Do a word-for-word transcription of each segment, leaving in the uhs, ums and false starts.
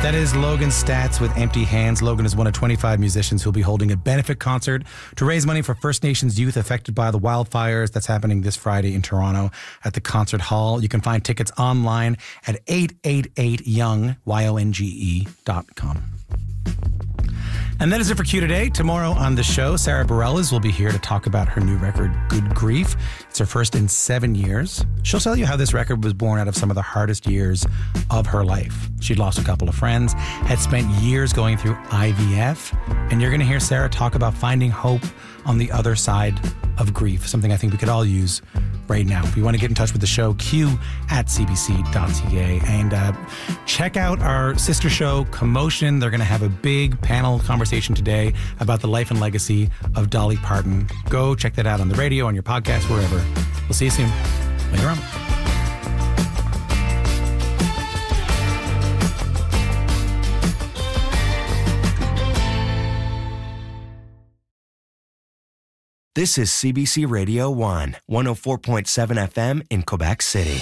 That is Logan Stats with Empty Hands. Logan is one of twenty-five musicians who will be holding a benefit concert to raise money for First Nations youth affected by the wildfires. That's happening this Friday in Toronto at the Concert Hall. You can find tickets online at eight eight eight young, Y O N G E dot com. And that is it for Q Today. Tomorrow on the show, Sarah Bareilles will be here to talk about her new record, Good Grief. It's her first in seven years. She'll tell you how this record was born out of some of the hardest years of her life. She'd lost a couple of friends, had spent years going through I V F, and you're going to hear Sarah talk about finding hope on the other side of grief, something I think we could all use right now. If you want to get in touch with the show, q at c b c dot c a. And uh, check out our sister show, Commotion. They're going to have a big panel conversation today about the life and legacy of Dolly Parton. Go check that out on the radio, on your podcast, wherever. We'll see you soon. Later on. This is C B C Radio one, one oh four point seven F M in Quebec City.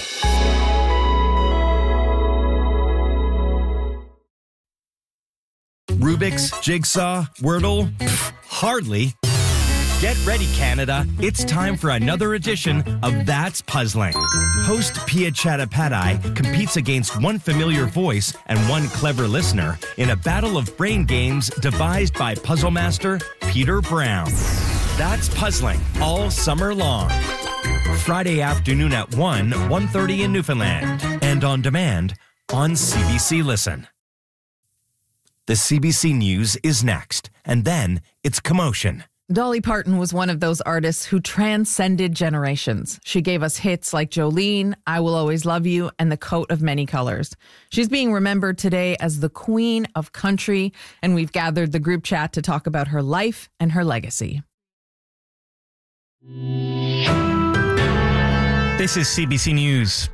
Rubik's, Jigsaw, Wordle? Pfft, hardly. Get ready, Canada. It's time for another edition of That's Puzzling. Host Pia Chattopadhyay competes against one familiar voice and one clever listener in a battle of brain games devised by puzzle master Peter Brown. That's Puzzling all summer long. Friday afternoon at one, one thirty in Newfoundland. And on demand on C B C Listen. The C B C News is next. And then it's Commotion. Dolly Parton was one of those artists who transcended generations. She gave us hits like Jolene, I Will Always Love You, and The Coat of Many Colors. She's being remembered today as the Queen of Country, and we've gathered the group chat to talk about her life and her legacy. This is C B C News.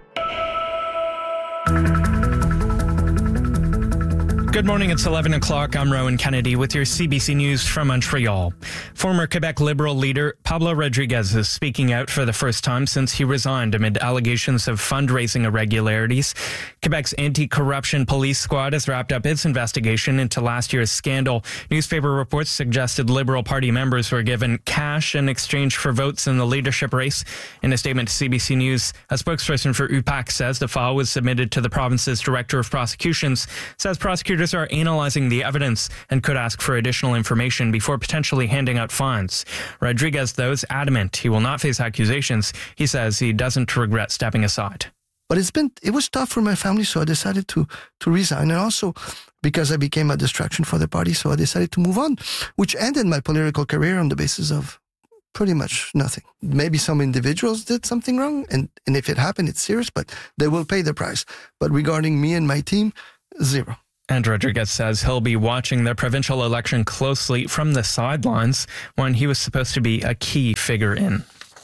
Good morning, it's eleven o'clock. I'm Rowan Kennedy with your C B C News from Montreal. Former Quebec Liberal leader Pablo Rodriguez is speaking out for the first time since he resigned amid allegations of fundraising irregularities. Quebec's anti-corruption police squad has wrapped up its investigation into last year's scandal. Newspaper reports suggested Liberal Party members were given cash in exchange for votes in the leadership race. In a statement to C B C News, a spokesperson for U P A C says the file was submitted to the province's Director of Prosecutions, says prosecutors are analyzing the evidence and could ask for additional information before potentially handing out fines. Rodriguez, though, is adamant he will not face accusations. He says he doesn't regret stepping aside. But it's been, it was tough for my family, so I decided to, to resign. And also because I became a distraction for the party, so I decided to move on, which ended my political career on the basis of pretty much nothing. Maybe some individuals did something wrong, and, and if it happened, it's serious, but they will pay the price. But regarding me and my team, zero. And Rodriguez says he'll be watching the provincial election closely from the sidelines, one he was supposed to be a key figure in.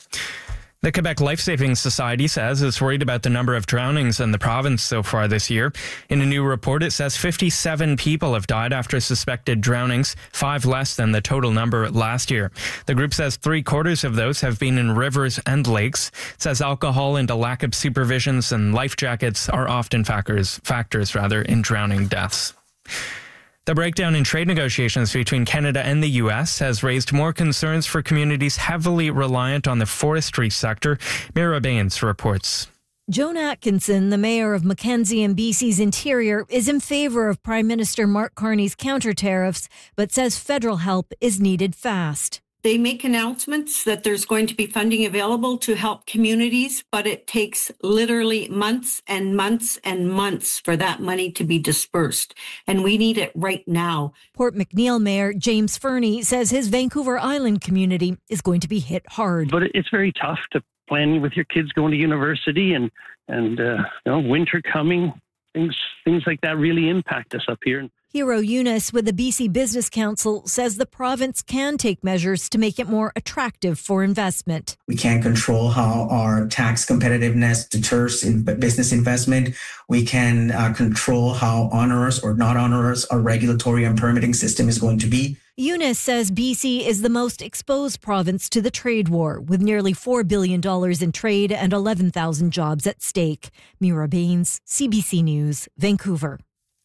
The Quebec Life-Saving Society says it's worried about the number of drownings in the province so far this year. In a new report, it says fifty-seven people have died after suspected drownings, five less than the total number last year. The group says three quarters of those have been in rivers and lakes. It says alcohol and a lack of supervisions and life jackets are often factors, factors rather, in drowning deaths. The breakdown in trade negotiations between Canada and the U S has raised more concerns for communities heavily reliant on the forestry sector. Mira Baines reports. Joan Atkinson, the mayor of Mackenzie and B C's Interior, is in favour of Prime Minister Mark Carney's counter-tariffs, but says federal help is needed fast. They make announcements that there's going to be funding available to help communities, but it takes literally months and months and months for that money to be dispersed. And we need it right now. Port McNeill Mayor James Fernie says his Vancouver Island community is going to be hit hard. But it's very tough to plan with your kids going to university and, and uh, you know, winter coming. Things, things like that really impact us up here. Hero Eunice with the B C Business Council says the province can take measures to make it more attractive for investment. We can't control how our tax competitiveness deters in business investment. We can uh, control how onerous or not onerous our regulatory and permitting system is going to be. Eunice says B C is the most exposed province to the trade war, with nearly four billion dollars in trade and eleven thousand jobs at stake. Mira Baines, C B C News, Vancouver.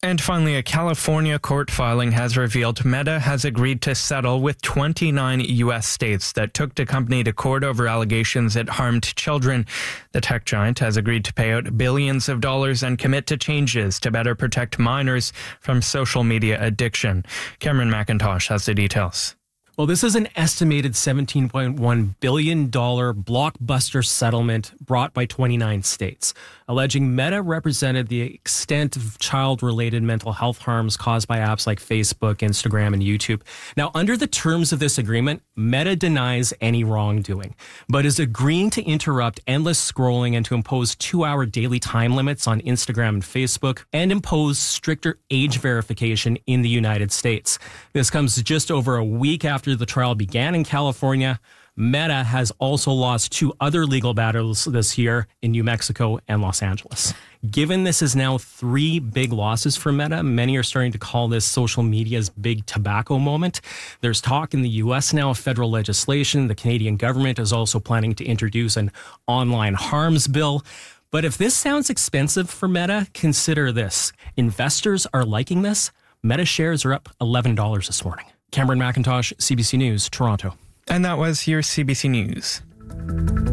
And finally, a California court filing has revealed Meta has agreed to settle with twenty-nine U S states that took the company to court over allegations it harmed children. The tech giant has agreed to pay out billions of dollars and commit to changes to better protect minors from social media addiction. Cameron McIntosh has the details. Well, this is an estimated seventeen point one billion dollars blockbuster settlement brought by twenty-nine states, alleging Meta represented the extent of child-related mental health harms caused by apps like Facebook, Instagram, and YouTube. Now, under the terms of this agreement, Meta denies any wrongdoing, but is agreeing to interrupt endless scrolling and to impose two-hour daily time limits on Instagram and Facebook, and impose stricter age verification in the United States. This comes just over a week after After the trial began in California. Meta has also lost two other legal battles this year in New Mexico and Los Angeles. Given this is now three big losses for Meta, many are starting to call this social media's big tobacco moment. There's talk in the U S now of federal legislation. The Canadian government is also planning to introduce an online harms bill. But if this sounds expensive for Meta, consider this. Investors are liking this. Meta shares are up eleven dollars this morning. Cameron McIntosh, C B C News, Toronto. And that was your C B C News.